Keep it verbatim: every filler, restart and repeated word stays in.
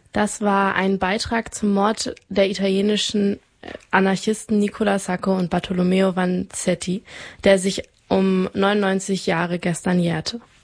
Das war ein Beitrag zum Mord der italienischen Anarchisten Nicola Sacco und Bartolomeo Vanzetti, der sich um neunundneunzig Jahre gestern jährte.